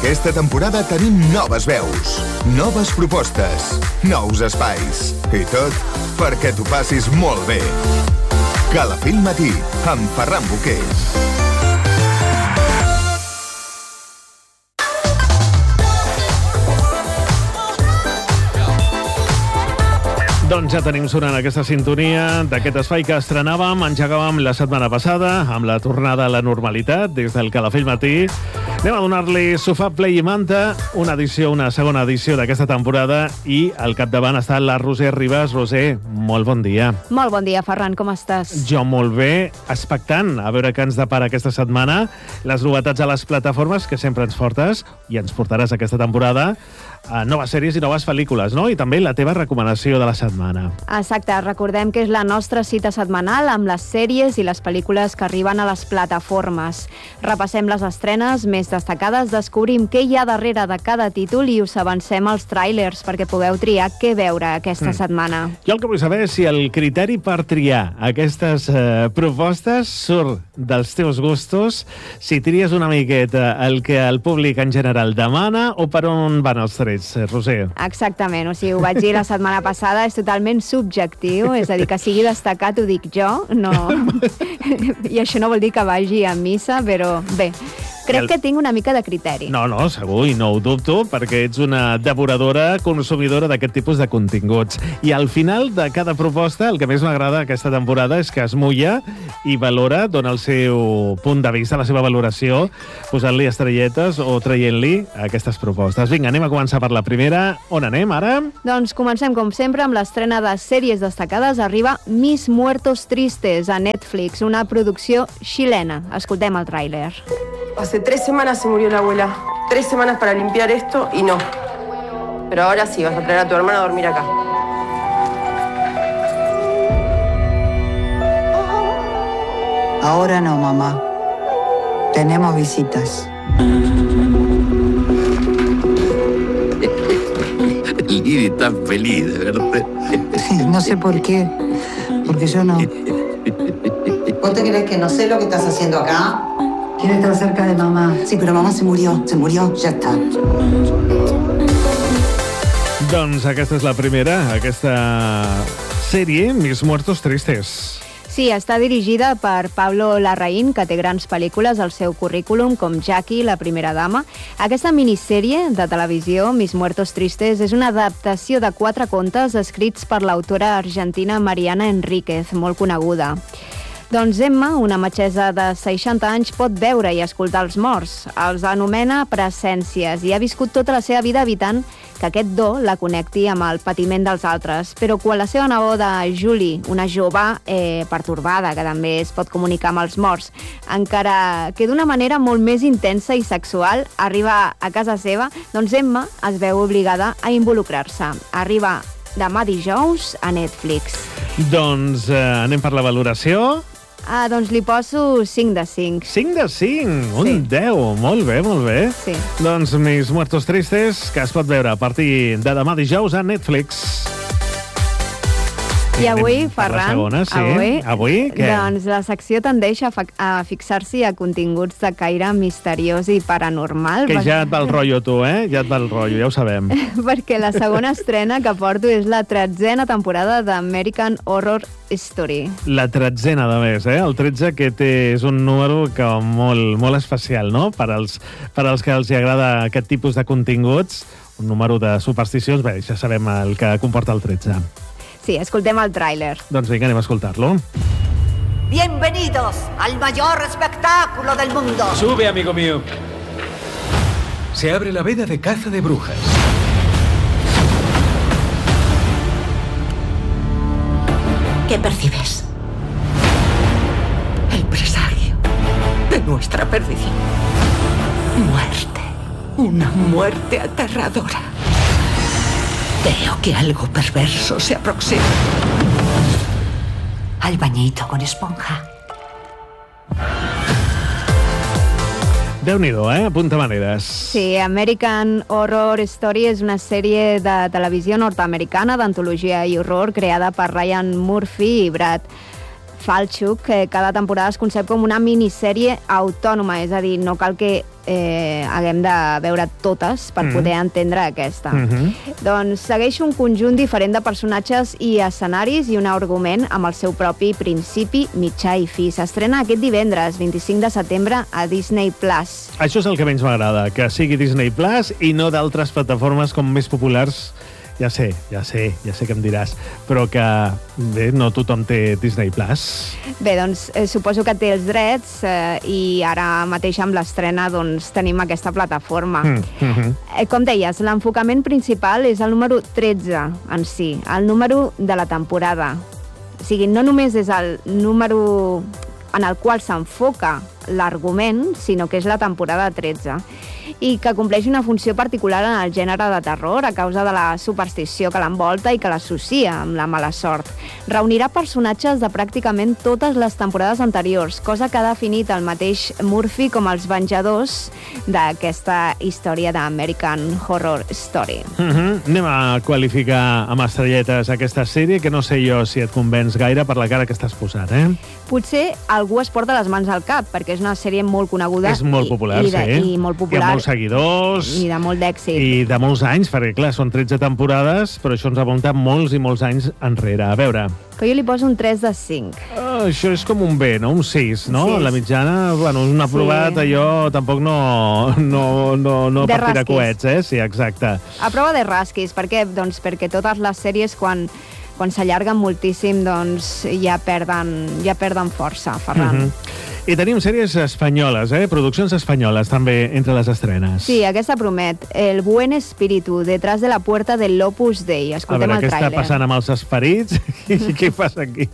Aquesta temporada tenim noves veus, noves propostes, nous espais. I tot perquè t'ho passis molt bé. Calafell Matí, amb Ferran Boquer. Doncs ja tenim sonant aquesta sintonia d'aquest espai que estrenàvem, engegàvem la setmana passada, amb la tornada a la normalitat des del Calafell Matí. Anem a donar-li sofà, play i manta, una segona edició d'aquesta temporada, i al capdavant està la Roser Ribas. Roser, molt bon dia. Molt bon dia, Ferran, com estàs? Jo molt bé, expectant a veure què ens depara aquesta setmana, les novetats a les plataformes que sempre ens portes i ens portaràs aquesta temporada, noves sèries i noves pel·lícules, no? I també la teva recomanació de la setmana. Exacte, recordem que és la nostra cita setmanal amb les sèries i les pel·lícules que arriben a les plataformes. Repassem les estrenes més destacades, descobrim què hi ha darrere de cada títol i us avancem els tràilers perquè pugueu triar què veure aquesta setmana. Jo el que vull saber és si el criteri per triar aquestes propostes surt dels teus gustos, si tries una miqueta el que el públic en general demana o per on van els trets. Roser. Exactament, o sigui, ho vaig dir la setmana passada, és totalment subjectiu, és a dir, que sigui destacat ho dic jo, no. I això no vol dir que vagi a missa, però bé, crec que tinc una mica de criteri. No, segur, i no ho dubto, perquè ets una devoradora, consumidora d'aquest tipus de continguts. I al final de cada proposta, el que més m'agrada aquesta temporada és que es mulla i valora, dona el seu punt de vista, la seva valoració, posant-li estrelletes o traient-li aquestes propostes. Vinga, anem a començar per la primera. On anem ara? Doncs comencem, com sempre, amb l'estrena de sèries destacades. Arriba Mis Muertos Tristes a Netflix, una producció xilena. Escoltem el tràiler. Hace 3 semanas se murió la abuela. 3 semanas para limpiar esto y no. Pero ahora sí, vas a traer a tu hermana a dormir acá. Ahora no, mamá. Tenemos visitas. Lili tan feliz de verte. No sé por qué. Porque yo no. ¿Vos te crees que no sé lo que estás haciendo acá? Quiero estar cerca de mamá. Sí, pero mamá se murió, ya está. Doncs aquesta és la primera, aquesta sèrie, Mis Muertos Tristes. Sí, està dirigida per Pablo Larraín, que té grans pel·lícules al seu currículum, com Jackie, la primera dama. Aquesta minissèrie de televisió, Mis Muertos Tristes, és una adaptació de 4 contes escrits per l'autora argentina Mariana Enríquez, molt coneguda. Doncs Emma, una metgessa de 60 anys, pot veure i escoltar els morts. Els anomena presències i ha viscut tota la seva vida evitant que aquest do la connecti amb el patiment dels altres. Però quan la seva neboda Julie, una jove pertorbada, que també es pot comunicar amb els morts, encara que d'una manera molt més intensa i sexual, arriba a casa seva, doncs Emma es veu obligada a involucrar-se. Arriba demà dijous a Netflix. Doncs anem per la valoració. Doncs li poso 5 de 5. 5 de 5? Un Sí. 10. Molt bé, molt bé. Sí. Doncs Mis Muertos Tristes, que es pot veure a partir de demà dijous a Netflix. I avui, anem per la Ferran, segona, sí. Avui què? Doncs la secció tendeix a fixar-s'hi a continguts de caire misteriós i paranormal. Que ja et va el rotllo, tu, Ja et va el rotllo, ja ho sabem. Perquè la segona estrena que porto és la 13a temporada d'American Horror Story. La 13a, de més, El 13, que és un número que molt especial, no? Per als que els agrada aquest tipus de continguts, un número de supersticions, bé, ja sabem el que comporta el 13. Sí, escoltem el tràiler. Doncs vinga, anem a escoltar-lo. Bienvenidos al mayor espectáculo del mundo. Sube, amigo mío. Se abre la veda de caza de brujas. ¿Qué percibes? El presagio de nuestra perdición. Muerte. Una muerte aterradora. Veo que algo perverso se aproxima. Al bañito con esponja. Déu-n'hi-do, Apunta maneres. Sí, American Horror Story és una sèrie de televisió nord-americana d'antologia i horror creada per Ryan Murphy i Brad Falchuk, cada temporada es concep com una minissèrie autònoma, és a dir, no cal que haguem de veure totes per poder entendre aquesta. Doncs segueix un conjunt diferent de personatges i escenaris i un argument amb el seu propi principi, mitjà i fi. S'estrena aquest divendres, 25 de setembre, a Disney+. Això és el que menys m'agrada, que sigui Disney Plus i no d'altres plataformes com més populars. Ja sé que em diràs, però que bé, no tothom té Disney Plus. Bé, doncs suposo que té els drets i ara mateix amb l'estrena doncs, tenim aquesta plataforma. Com deies, l'enfocament principal és el número 13 en si, el número de la temporada. O sigui, no només és el número en el qual s'enfoca l'argument, sinó que és la temporada 13, i que compleix una funció particular en el gènere de terror a causa de la superstició que l'envolta i que l'associa amb la mala sort. Reunirà personatges de pràcticament totes les temporades anteriors, cosa que ha definit el mateix Murphy com els venjadors d'aquesta història d'American Horror Story. Anem a qualificar amb estrelletes aquesta sèrie, que no sé jo si et convenç gaire per la cara que estàs posant, Potser algú es porta les mans al cap, perquè és una sèrie molt coneguda. És molt popular, i molt popular. I amb molts seguidors. I de molt d'èxit. I de molts anys, perquè clar, són 13 temporades, però això ens remunta molts i molts anys enrere. A veure... Que jo li poso un 3 de 5. Això és com un B, no? Un 6, no? 6. La mitjana, bueno, un aprovat, allò tampoc no per tirar coets, Sí, exacte. A prova de rasquis. Per què? Doncs perquè totes les sèries, quan s'allarguen moltíssim, doncs ja perden força, Ferran. I tenim sèries espanyoles, produccions espanyoles també entre les estrenes. Sí, aquesta promet. El Buen Espíritu, detrás de la puerta del Opus Dei. Escoltem el tràiler. A veure, què està passant amb els esperits? I què passa aquí?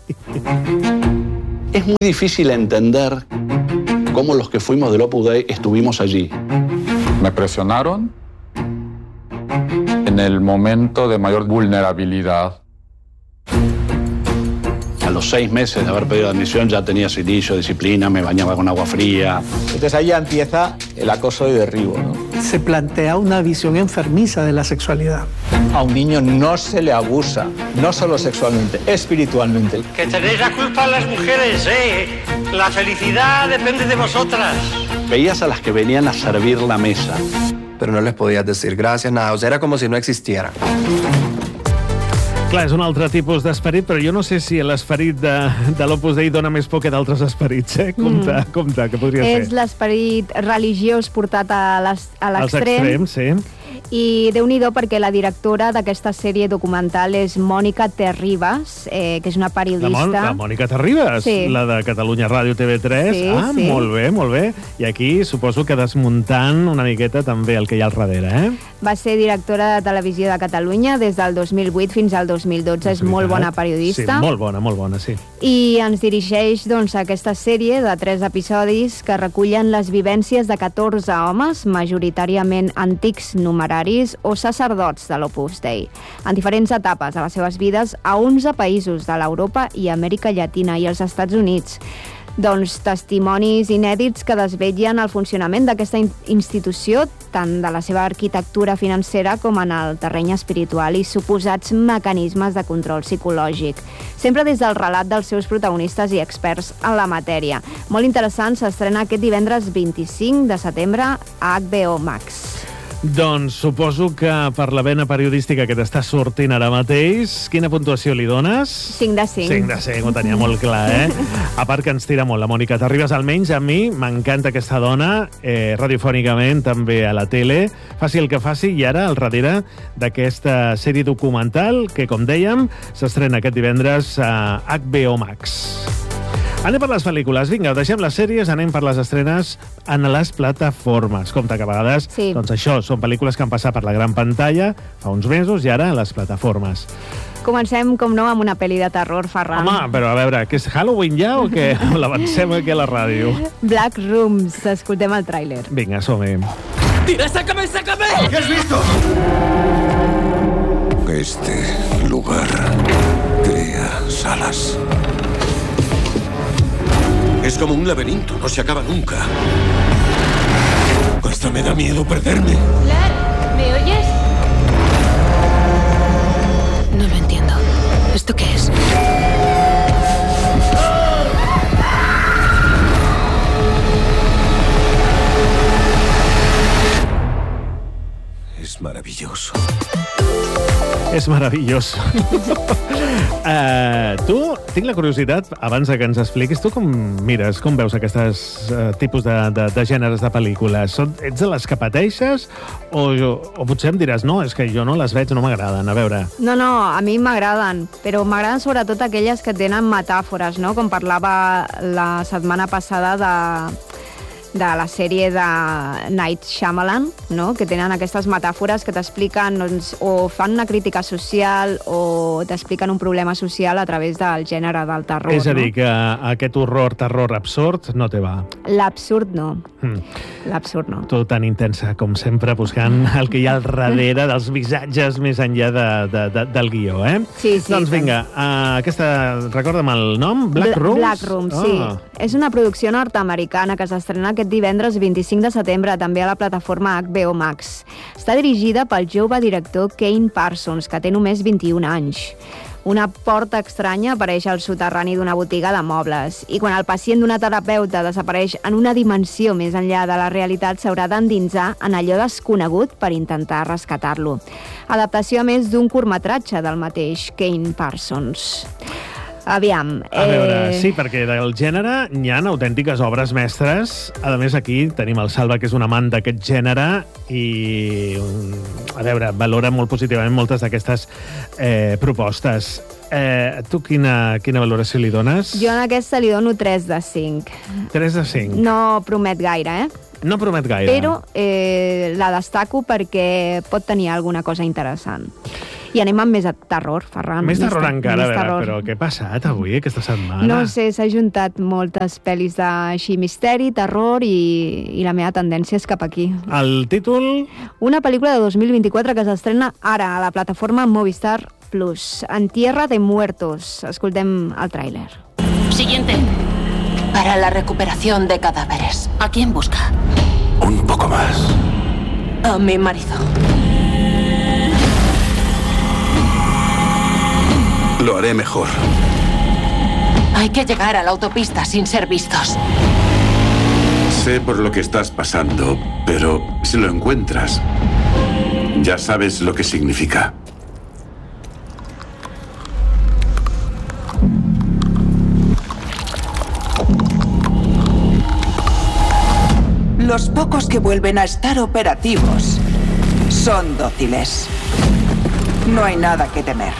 Es muy difícil entender cómo los que fuimos del Opus Dei estuvimos allí. Me presionaron en el momento de mayor vulnerabilidad. A los 6 meses de haber pedido admisión ya tenía cilicio, disciplina, me bañaba con agua fría. Entonces ahí ya empieza el acoso y derribo, ¿no? Se plantea una visión enfermiza de la sexualidad. A un niño no se le abusa, no solo sexualmente, espiritualmente. Que tenéis la culpa las mujeres, La felicidad depende de vosotras. Veías a las que venían a servir la mesa. Pero no les podías decir gracias, nada. O sea, era como si no existieran. Clar, és un altre tipus d'esperit, però jo no sé si l'esperit de l'Opus Dei dona més por que d'altres esperits, Compte, que podria ser. És l'esperit religiós portat a l'extrem. Als extrems, sí. I Déu-n'hi-do perquè la directora d'aquesta sèrie documental és Mònica Terribas, que és una periodista. La Mònica Terribas? Sí. La de Catalunya Ràdio TV3? Sí, sí. Molt bé. I aquí suposo que desmuntant una miqueta també el que hi ha al darrere, Va ser directora de Televisió de Catalunya des del 2008 fins al 2012. És molt bona periodista. Sí, molt bona, sí. I ens dirigeix doncs, a aquesta sèrie de 3 episodis que recullen les vivències de 14 homes, majoritàriament antics numeraris o sacerdots de l'Opus Dei, en diferents etapes de les seves vides a 11 països de l'Europa i Amèrica Llatina i els Estats Units. Doncs testimonis inèdits que desvetllen el funcionament d'aquesta institució, tant de la seva arquitectura financera com en el terreny espiritual i suposats mecanismes de control psicològic. Sempre des del relat dels seus protagonistes i experts en la matèria. Molt interessant, s'estrena aquest divendres 25 de setembre a HBO Max. Doncs suposo que per la vena periodística que t'està sortint ara mateix, quina puntuació li dones? 5 de 5. 5 de 5, ho tenia molt clar, A part que ens tira molt la Mònica Terribas, almenys a mi m'encanta aquesta dona, radiofònicament, també a la tele, faci el que faci, i ara al darrere d'aquesta sèrie documental que, com dèiem, s'estrena aquest divendres a HBO Max. Anem per les pel·lícules. Vinga, deixem les sèries, anem per les estrenes en les plataformes. Compte que a vegades, doncs això, són pel·lícules que han passat per la gran pantalla fa uns mesos i ara a les plataformes. Comencem, com no, amb una pel·li de terror, Ferran. Home, però a veure, que és Halloween ja o què? L'avancem aquí a la ràdio. Black Rooms, escoltem el tràiler. Vinga, som-hi. ¡Tira, sácame! ¿Qué has visto? Este lugar crea salas. Es como un laberinto, no se acaba nunca. Hasta me da miedo perderme. Vlad, ¿me oyes? No lo entiendo. ¿Esto qué es? Es maravilloso. És meravellós. Tu, tinc la curiositat, abans que ens expliquis, tu com mires, com veus aquests tipus de gèneres de pel·lícules? Ets de les que pateixes? O potser em diràs, no, és que jo no les veig, no m'agraden. A veure... No, a mi m'agraden, però m'agraden sobretot aquelles que tenen metàfores, no? Com parlava la setmana passada de la sèrie de Night Shyamalan, no? Que tenen aquestes metàfores que t'expliquen, doncs, o fan una crítica social o t'expliquen un problema social a través del gènere del terror. És a dir, que aquest terror absurd no te va. L'absurd no. L'absurd no. Tu tan intensa com sempre buscant el que hi ha al darrere dels missatges més enllà del guió, eh? Sí. Doncs vinga, aquesta, recorda'm el nom? Black Rooms? Black Rooms, sí. És una producció nord-americana que s'estrena aquest divendres 25 de setembre, també a la plataforma HBO Max. Està dirigida pel jove director Kane Parsons, que té només 21 anys. Una porta estranya apareix al soterrani d'una botiga de mobles i quan el pacient d'una terapeuta desapareix en una dimensió més enllà de la realitat s'haurà d'endinsar en allò desconegut per intentar rescatar-lo. Adaptació, a més, d'un curtmetratge del mateix Kane Parsons. Aviam. A veure, sí, perquè del gènere hi ha autèntiques obres mestres. A més, aquí tenim el Salva, que és un amant d'aquest gènere i, a veure, valora molt positivament moltes d'aquestes propostes. Tu quina valoració li dones? Jo en aquesta li dono 3 de 5. 3 de 5? No promet gaire, No promet gaire. Però la destaco perquè pot tenir alguna cosa interessant. I anem amb més terror, Ferran. Més terror encara, a veure, però què ha passat avui, aquesta setmana? No sé, s'ha juntat moltes pel·lis d'així misteri, terror i la meva tendència és cap aquí. El títol? Una pel·lícula de 2024 que s'estrena ara a la plataforma Movistar Plus. En Tierra de Muertos. Escoltem el tràiler. Siguiente. Para la recuperación de cadáveres. ¿A quién busca? Un poco más. A mi marido. Lo haré mejor. Hay que llegar a la autopista sin ser vistos. Sé por lo que estás pasando, pero si lo encuentras, ya sabes lo que significa. Los pocos que vuelven a estar operativos son dóciles. No hay nada que temer.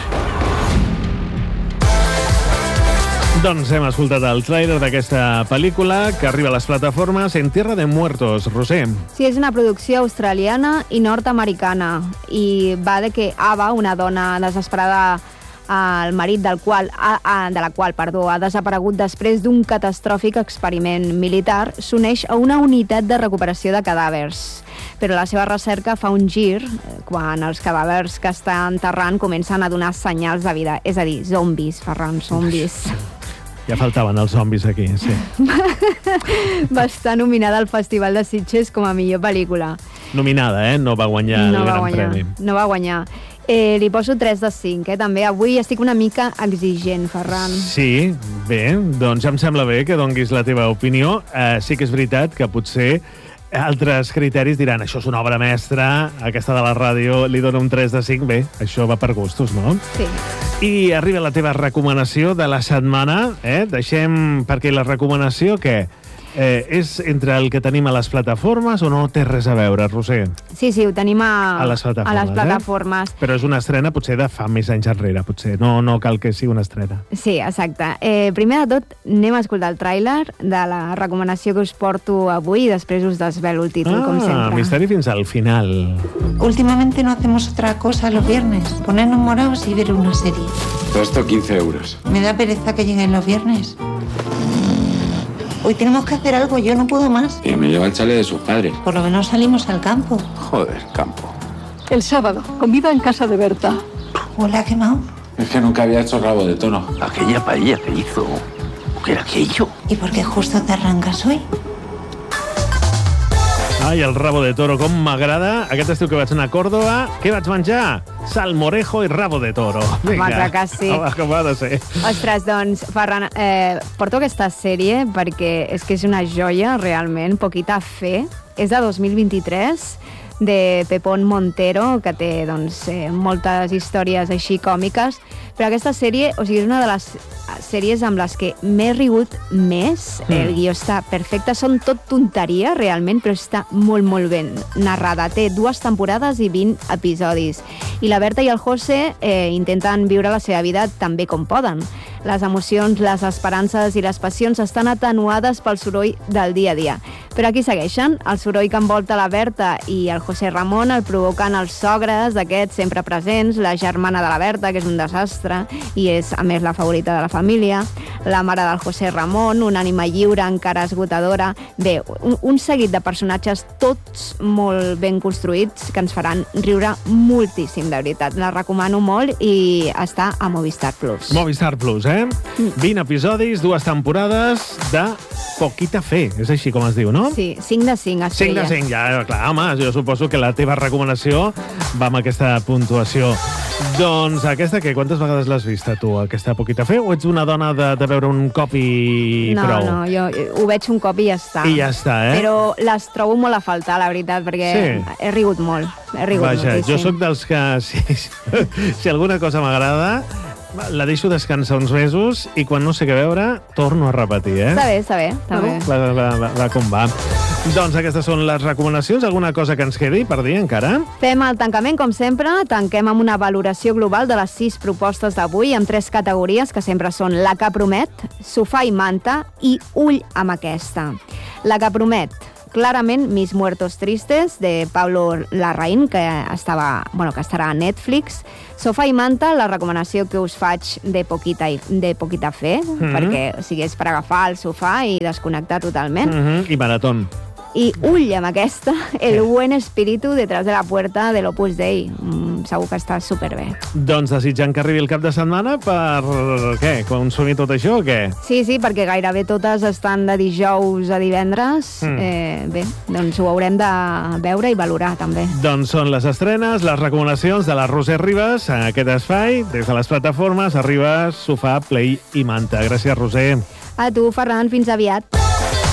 Doncs hem escoltat el tràiler d'aquesta pel·lícula que arriba a les plataformes En Tierra de Muertos. Roser. Sí, és una producció australiana i nord-americana i va de que Ava, una dona desesperada, el marit de la qual ha desaparegut després d'un catastròfic experiment militar, s'uneix a una unitat de recuperació de cadàvers. Però la seva recerca fa un gir quan els cadàvers que està enterrant comencen a donar senyals de vida. És a dir, zombis, Ferran, zombis. Ja faltaven els zombis aquí, sí. Va estar nominada al Festival de Sitges com a millor pel·lícula. Nominada, No va guanyar el Gran Premi. No va guanyar. Li poso 3 de 5, també. Avui estic una mica exigent, Ferran. Sí, bé, doncs ja em sembla bé que donguis la teva opinió. Sí que és veritat que potser altres criteris diran això és una obra mestra, aquesta de la ràdio li dona un 3 de 5, bé, això va per gustos, no? Sí. I arriba la teva recomanació de la setmana, Deixem, perquè la recomanació, què? És entre el que tenim a les plataformes o no té res a veure, Roser? Sí, ho tenim a les plataformes. Però és una estrena potser de fa més anys enrere, potser. No cal que sigui una estrena. Sí, exacte. Primer de tot, anem a escoltar el tràiler de la recomanació que us porto avui i després us desvelo el títol, com sempre. Misteri fins al final. Últimamente no hacemos otra cosa los viernes, ponernos morados y ver una serie. Gasto 15 euros. Me da pereza que lleguen los viernes. Hoy tenemos que hacer algo, yo no puedo más. Y me lleva el chalet de sus padres. Por lo menos salimos al campo. Joder, campo. El sábado, comida en casa de Berta. Huele a quemado. Es que nunca había hecho rabo de toro. Aquella paella que hizo, ¿qué era aquello? ¿Y por qué justo te arrancas hoy? Ai, el rabo de toro, com m'agrada. Aquest estiu que vaig anar a Còrdova, què vaig menjar? Salmorejo i rabo de toro. Vinga, que sí. Com ha de ser. Ostres, doncs, Ferran, porto aquesta sèrie perquè és que és una joia, realment, poquita fe. És de 2023, de Pepón Montero, que té doncs, moltes històries així còmiques, però aquesta sèrie, o sigui, és una de les sèries amb les que m'he rigut més. El guió està perfecte, són tot tonteria realment, però està molt, molt ben narrada. Té 2 temporades i 20 episodis. I la Berta i el José intenten viure la seva vida tan bé com poden. Les emocions, les esperances i les passions estan atenuades pel soroll del dia a dia. Però aquí segueixen. El soroll que envolta la Berta i el José Ramon el provoquen els sogres d'aquests sempre presents, la germana de la Berta, que és un desastre, i és, a més, la favorita de la família, la mare del José Ramon, una ànima lliure, encara esgotadora. Bé, un seguit de personatges tots molt ben construïts que ens faran riure moltíssim, de veritat. La recomano molt i està a Movistar Plus. Movistar Plus, 20 episodis, 2 temporades de Poquita Fe, és així com es diu, no? Sí, 5 de 5 estrelles. 5 de 5, ja, clar, home, jo suposo que la teva recomanació va amb aquesta puntuació. Doncs aquesta, quantes vegades l'has vista tu, aquesta Poquita Fe, o ets una dona de veure un cop i prou? No, jo ho veig un cop i ja està. I ja està, Però les trobo molt a faltar, la veritat, perquè he rigut molt. Vaja, jo sóc dels que, si alguna cosa m'agrada, la deixo descansar uns mesos i quan no sé què veure, torno a repetir, Està bé. Va com va. Doncs aquestes són les recomanacions. Alguna cosa que ens quedi per dir encara? Fem el tancament, com sempre. Tanquem amb una valoració global de les 6 propostes d'avui, amb 3 categories, que sempre són la que promet, sofà i manta i ull amb aquesta. La que promet, clarament, Mis Muertos Tristes, de Pablo Larraín, que estarà a Netflix. Sofà i manta, la recomanació que us faig de Poquita Fe, perquè és per agafar el sofà i desconnectar totalment. I maratón. I ull amb aquesta, El buen espíritu detrás de la puerta de l'Opus Dei. Segur que està superbé. Doncs desitjant que arribi el cap de setmana per, consumir tot això o què? Sí, perquè gairebé totes estan de dijous a divendres. Bé, doncs ho haurem de veure i valorar, també. Doncs són les estrenes, les recomanacions de la Roser Ribas en aquest espai. Des de les plataformes arriba Sofà, Play i Manta. Gràcies, Roser. A tu, Ferran. Fins aviat.